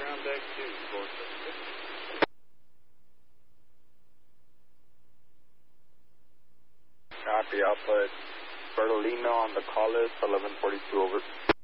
ground deck 2, 476. Copy, I'll put Bertolino on the call list, 1142 over.